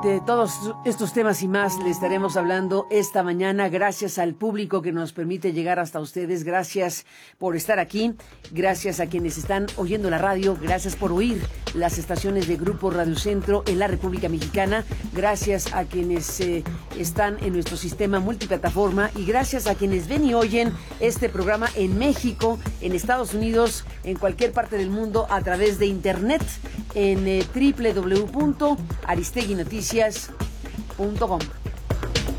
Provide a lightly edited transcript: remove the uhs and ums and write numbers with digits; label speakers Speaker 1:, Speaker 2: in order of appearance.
Speaker 1: De todos estos temas y más le estaremos hablando esta mañana. Gracias al público que nos permite llegar hasta ustedes. Gracias por estar aquí. Gracias a quienes están oyendo la radio. Gracias por oír las estaciones de Grupo Radio Centro en la República Mexicana. Gracias a quienes están en nuestro sistema multiplataforma. Y gracias a quienes ven y oyen este programa en México, en Estados Unidos, en cualquier parte del mundo a través de internet en www.aristeguinoticias.com.